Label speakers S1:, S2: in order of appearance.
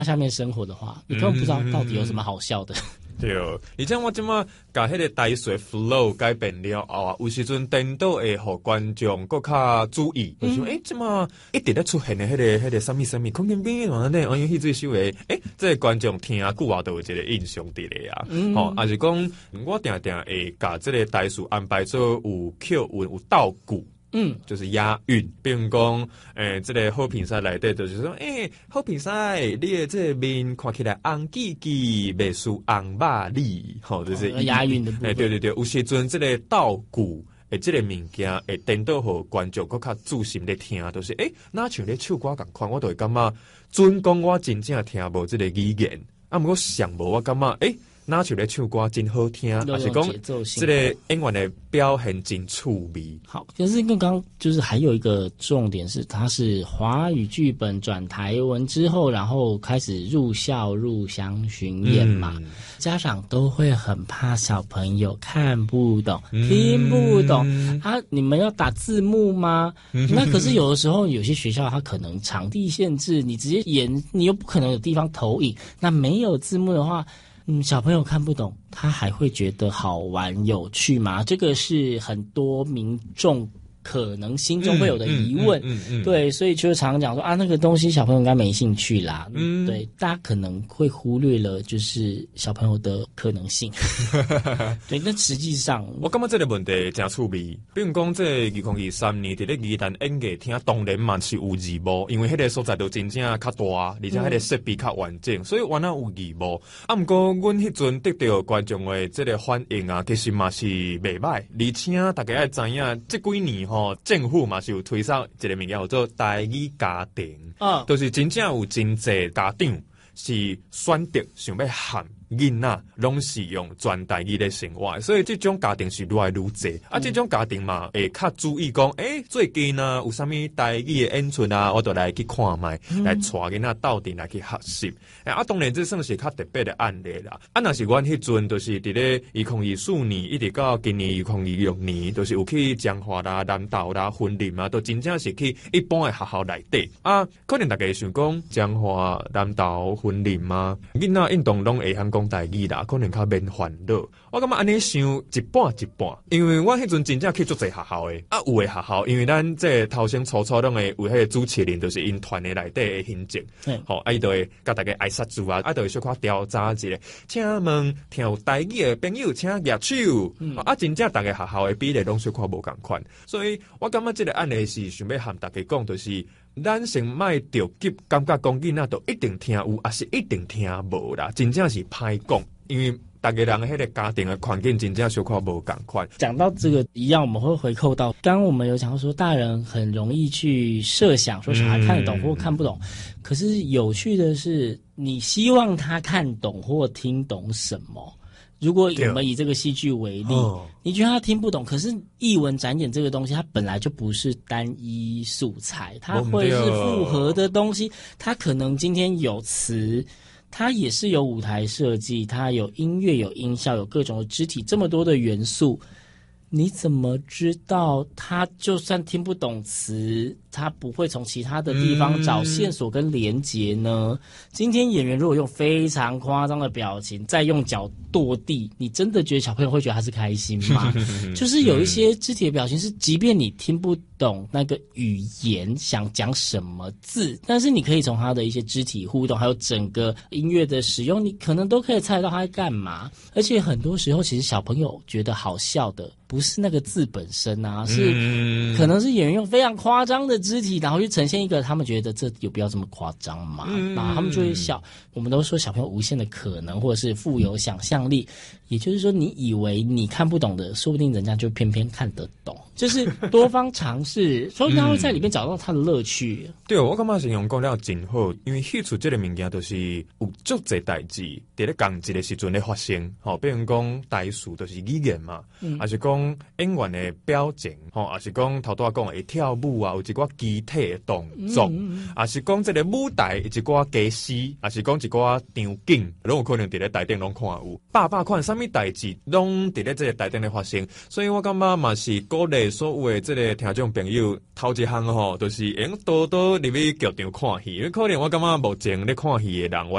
S1: 下面生活的话，你根本不知道到底有什么好笑的。
S2: 对，而且我即马甲迄个台词 flow 改变了后啊，有时阵颠倒会互观众更较注意，就想即马一直咧出现的迄个什么空间边完呢？因为迄最首的，这个观众听久啊，都有一个印象伫咧啊。还是讲我定定会甲这个台词安排做有口韵有倒句。就是押韵，比如讲，这个好评赛内底就是说，好评赛，你的这个面看起来红叽叽，袂输红肉里，就是
S1: 押韵的部分。
S2: 对，有时阵这个道具，这个物件会颠倒互观众更较注心咧听，就是哪像咧唱歌共款，我都会感觉，准讲我真正听无这个语言，不过想无我感觉，哪像咧唱歌真好听，还是讲这个演员的表现真趣味。
S1: 好，可是刚刚就是还有一个重点是，它是华语剧本转台文之后，然后开始入校入乡巡演嘛，家长都会很怕小朋友看不懂、听不懂啊。你们要打字幕吗？那可是有的时候有些学校它可能场地限制，你直接演，你又不可能有地方投影，那没有字幕的话。小朋友看不懂，他还会觉得好玩有趣吗？这个是很多民众可能心中会有的疑问，对，所以就常常讲说啊，那个东西小朋友应该没兴趣啦，对，大家可能会忽略了就是小朋友的可能性，对，那实际上
S2: 我感觉这个问题真趣味，比如讲这2023年伫咧宜兰演艺厅当然嘛是有字幕，因为迄个所在都真正较大，而且迄个设备较完整，所以原来有字幕。不过阮迄阵得到观众的这个反应啊，其实嘛是袂歹，而且大家要知影这几年。政府嘛是有推销一个物件叫做台语家庭，就是真正有真侪家长是选择想要喊囡仔拢是用全台语咧生活，所以这种家庭是愈来愈多。这种家庭嘛会较注意讲，最近呢有啥物台语的演出啊，我就来去看卖，来带囡仔斗阵来去学习。当然这算是较特别的案例啦。若是阮迄阵就是伫咧2024年一直到今年2026年，就是有去彰化啦、南投啦、云林啊，都真正是去一般的学校内底可能大家想讲彰化、南投、云林嘛，囡仔运动拢会晓讲台语啦，可能较免烦恼。我感觉安尼想一半一半，因为我迄阵真正去足侪学校的有的学校，因为咱这头先初拢会有迄个主持人，就是因团的内底的行政，伊就会甲大家挨杀住啊，就会小可调查一下，请问听有台语的朋友请举手，真正大家学校的比例拢小可无共款，所以我感觉这个案例是想要和大家讲，就是咱先莫着急，感觉讲囡仔都一定听有，还是一定听无啦，真正是歹讲，因为大家人迄个家庭的环境真正小可无共款。
S1: 讲到这个一样，我们会回扣到刚刚我们有讲到说，大人很容易去设想说小孩看得懂或看不懂，可是有趣的是，你希望他看懂或听懂什么？如果我们以这个戏剧为例，你觉得他听不懂，可是艺文展演这个东西，它本来就不是单一素材，它会是复合的东西，它可能今天有词。它也是有舞台设计，它有音乐、有音效、有各种的肢体，这么多的元素，你怎么知道他就算听不懂词，他不会从其他的地方找线索跟连结呢？今天演员如果用非常夸张的表情，再用脚跺地，你真的觉得小朋友会觉得他是开心吗？就是有一些肢体的表情是，即便你听不懂那个语言想讲什么字，但是你可以从他的一些肢体互动，还有整个音乐的使用，你可能都可以猜到他在干嘛。而且很多时候，其实小朋友觉得好笑的不是那个字本身啊，是可能是演员用非常夸张的肢体，然后去呈现一个他们觉得这有必要这么夸张吗？然后他们就会笑。我们都说小朋友无限的可能，或者是富有想象力，也就是说，你以为你看不懂的，说不定人家就偏偏看得懂。就是多方尝试，所以他会在里面找到他的乐趣。
S2: 对，我感觉形容讲了真好，因为戏出这个物件就是有足侪代志伫咧同一个时阵咧发生。比如讲台词就是语言嘛，还是讲演员的表情，还是讲头拄仔讲会跳舞啊，有一寡肢体的动作，还是讲这个舞台有一寡假戏，还是讲一寡场景，拢有可能伫咧台顶拢看有，百款啥物代志拢伫咧这个台顶咧发生。所以我感觉嘛是鼓励所有的这个听众朋友，头一项吼，就是多多入去剧场看戏，因为可能我感觉目前咧看戏的人，